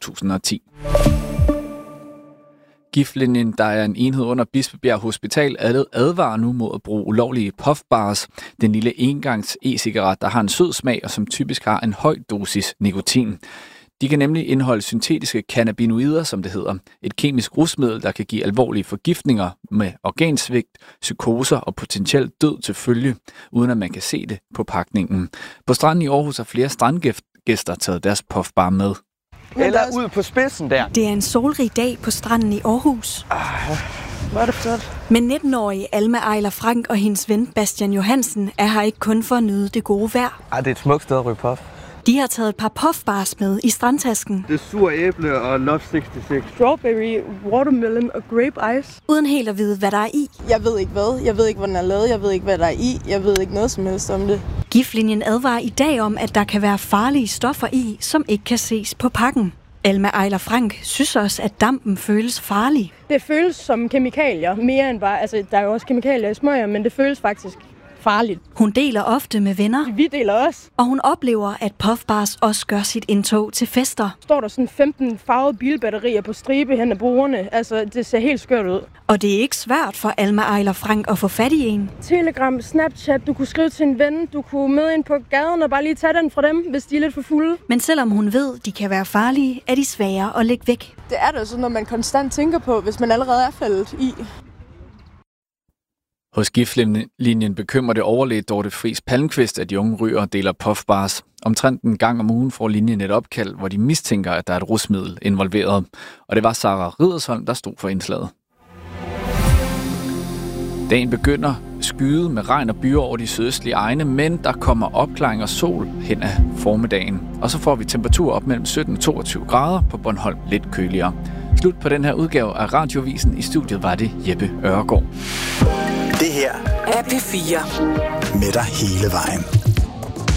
2010. Giftlinjen, der er en enhed under Bispebjerg Hospital, advarer nu mod at bruge ulovlige puffbars. Den lille engangs e-cigaret, der har en sød smag og som typisk har en høj dosis nikotin. De kan nemlig indeholde syntetiske cannabinoider, som det hedder. Et kemisk rusmiddel, der kan give alvorlige forgiftninger med organsvigt, psykoser og potentielt død til følge, uden at man kan se det på pakningen. På stranden i Aarhus har flere strandgæster taget deres puffbar med. Eller ud på spidsen der. Det er en solrig dag på stranden i Aarhus. Hvor er det flot. Men 19-årige Alma Ejler Frank og hendes ven Bastian Johansen er her ikke kun for at nyde det gode vejr. Det er et smukt sted at ryge puff. De har taget et par puffbars med i strandtasken. Det er sur æble og Love 66. Strawberry, watermelon og grape ice. Uden helt at vide, hvad der er i. Jeg ved ikke hvad. Jeg ved ikke, hvor den er lavet. Jeg ved ikke, hvad der er i. Jeg ved ikke noget som helst om det. Giftlinjen advarer i dag om, at der kan være farlige stoffer i, som ikke kan ses på pakken. Alma Ejler Frank synes også, at dampen føles farlig. Det føles som kemikalier, mere end bare... Altså, der er jo også kemikalier i smøger, men det føles faktisk farligt. Hun deler ofte med venner. Vi deler også. Og hun oplever, at puffbars også gør sit indtog til fester. Står der sådan 15 farvede bilbatterier på stribe hen ad bordene. Altså, det ser helt skørt ud. Og det er ikke svært for Alma Ejler Frank at få fat i en. Telegram, Snapchat, du kunne skrive til en ven, du kunne møde ind på gaden og bare lige tage den fra dem, hvis de er lidt for fulde. Men selvom hun ved, de kan være farlige, er de svære at lægge væk. Det er da sådan, når man konstant tænker på, hvis man allerede er faldet i. Hos Giftlinjen bekymrer det overlæge Dorte Friis Palmqvist, at de unge ryger og deler puffbars. Omtrent en gang om ugen får linjen et opkald, hvor de mistænker, at der er et rusmiddel involveret. Og det var Sara Riddersholm, der stod for indslaget. Dagen begynder skyde med regn og byer over de sydøstlige egne, men der kommer opklaring og sol hen ad formiddagen. Og så får vi temperatur op mellem 17 og 22 grader, på Bornholm lidt køligere. Slut på den her udgave af Radiovisen. I studiet var det Jeppe Øregaard. Det her er P4 med dig hele vejen.